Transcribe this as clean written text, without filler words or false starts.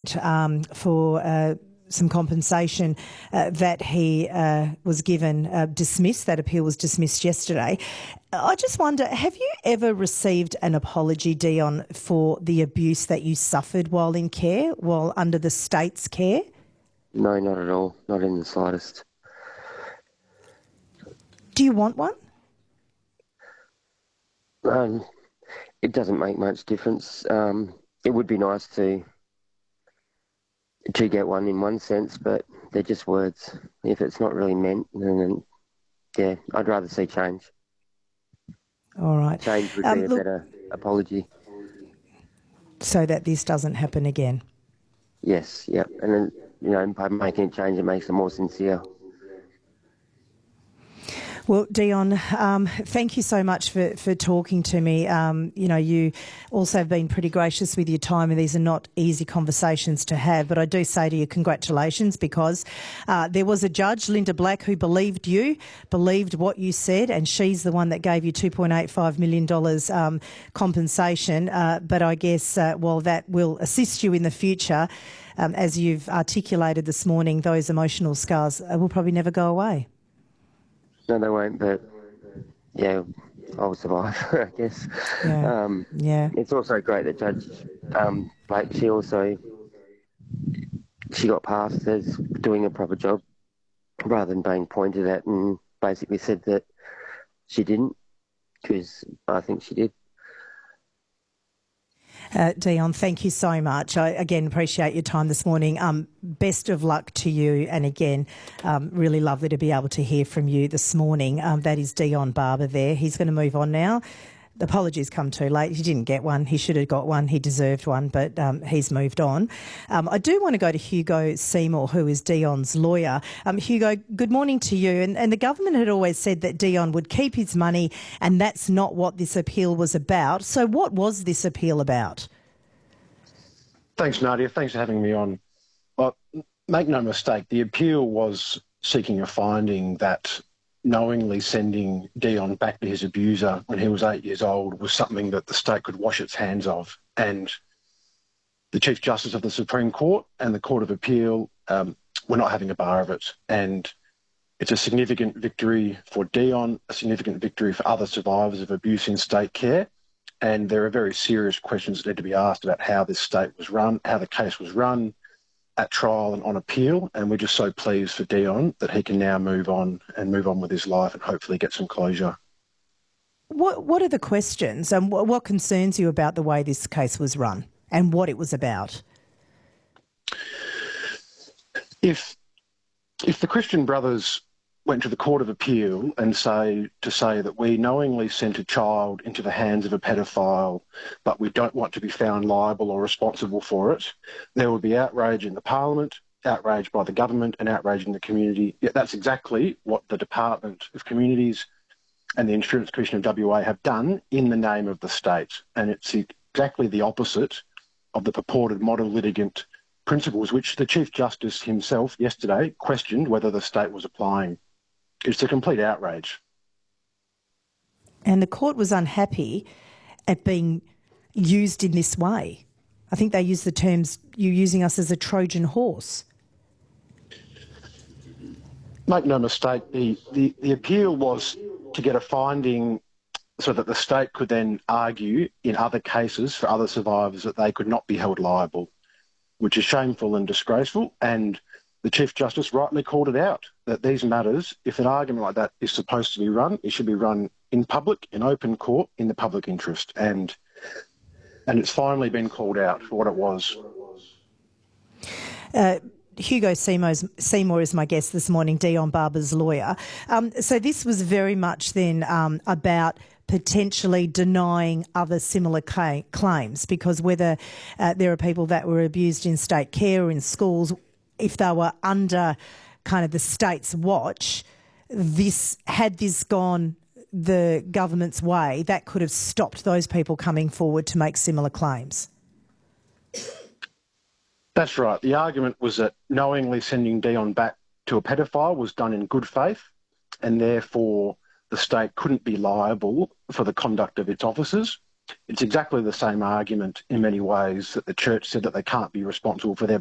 payment for some compensation that he was given dismissed. That appeal was dismissed yesterday. I just wonder, have you ever received an apology, Dion, for the abuse that you suffered while in care, while under the state's care? No, not at all. Not in the slightest. Do you want one? It doesn't make much difference. It would be nice to get one in one sense, but they're just words. If it's not really meant, then yeah, I'd rather see change. All right. Change would be a better apology. So that this doesn't happen again. Yes, yep. And then, by making a change, it makes them more sincere. Well, Dion, thank you so much for talking to me. You also have been pretty gracious with your time, and these are not easy conversations to have. But I do say to you, congratulations, because there was a judge, Linda Black, who believed you, believed what you said, and she's the one that gave you $2.85 million compensation. But I guess while that will assist you in the future, as you've articulated this morning, those emotional scars will probably never go away. No, they won't, but yeah, I'll survive, I guess. Yeah. It's also great that Judge Blake, she got passed as doing a proper job rather than being pointed at and basically said that she didn't, because I think she did. Dion, thank you so much. I, again, appreciate your time this morning. Best of luck to you. And again, really lovely to be able to hear from you this morning. That is Dion Barber there. He's going to move on now. The apologies come too late. He didn't get one. He should have got one. He deserved one, but he's moved on. I do want to go to Hugo Seymour, who is Dion's lawyer. Hugo, good morning to you. And the government had always said that Dion would keep his money, and that's not what this appeal was about. So what was this appeal about? Thanks, Nadia. Thanks for having me on. Well, make no mistake, the appeal was seeking a finding that knowingly sending Dion back to his abuser when he was 8 years old was something that the state could wash its hands of. And the Chief Justice of the Supreme Court and the Court of Appeal were not having a bar of it. And it's a significant victory for Dion, a significant victory for other survivors of abuse in state care. And there are very serious questions that need to be asked about how this state was run, how the case was run at trial and on appeal. And we're just so pleased for Dion that he can now move on with his life and hopefully get some closure. What are the questions and what concerns you about the way this case was run and what it was about? If the Christian Brothers went to the Court of Appeal and say that we knowingly sent a child into the hands of a pedophile, but we don't want to be found liable or responsible for it, there would be outrage in the Parliament, outrage by the government, and outrage in the community. Yet that's exactly what the Department of Communities and the Insurance Commission of WA have done in the name of the state. And it's exactly the opposite of the purported model litigant principles, which the Chief Justice himself yesterday questioned whether the state was applying. It's a complete outrage. And the court was unhappy at being used in this way. I think they used the terms, you're using us as a Trojan horse. Make no mistake, the appeal was to get a finding so that the state could then argue in other cases for other survivors that they could not be held liable, which is shameful and disgraceful. And the Chief Justice rightly called it out, that these matters, if an argument like that is supposed to be run, it should be run in public, in open court, in the public interest. And it's finally been called out for what it was. Hugo Seymour is my guest this morning, Dion Barber's lawyer. So this was very much then about potentially denying other similar claims, because whether there are people that were abused in state care or in schools, if they were under kind of the state's watch, had this gone the government's way, that could have stopped those people coming forward to make similar claims. That's right. The argument was that knowingly sending Dion back to a pedophile was done in good faith, and therefore the state couldn't be liable for the conduct of its officers. It's exactly the same argument in many ways that the church said that they can't be responsible for their